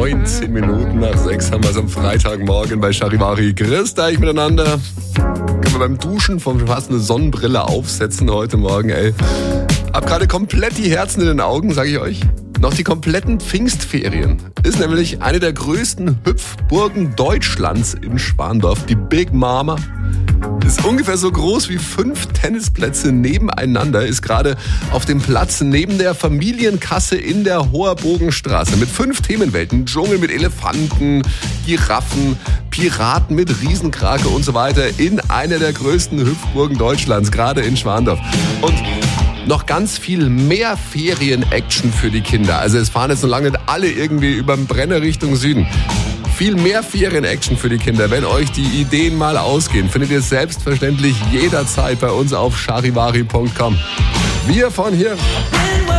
19 Minuten nach 6 haben wir es am Freitagmorgen bei Charivari. Grüßt euch miteinander. Können wir beim Duschen fast eine Sonnenbrille aufsetzen heute Morgen, ey. Hab gerade komplett die Herzen in den Augen, sag ich euch. Noch die kompletten Pfingstferien. Ist nämlich eine der größten Hüpfburgen Deutschlands in Schwandorf, die Big Mama. Ist ungefähr so groß wie 5 Tennisplätze nebeneinander, ist gerade auf dem Platz neben der Familienkasse in der Hoherbogenstraße mit 5 Themenwelten. Dschungel mit Elefanten, Giraffen, Piraten mit Riesenkrake und so weiter in einer der größten Hüpfburgen Deutschlands, gerade in Schwandorf. Und noch ganz viel mehr Ferien-Action für die Kinder. Also es fahren jetzt noch lange nicht alle irgendwie überm Brenner Richtung Süden. Viel mehr Ferien-Action für die Kinder. Wenn euch die Ideen mal ausgehen, findet ihr selbstverständlich jederzeit bei uns auf charivari.com. Wir von hier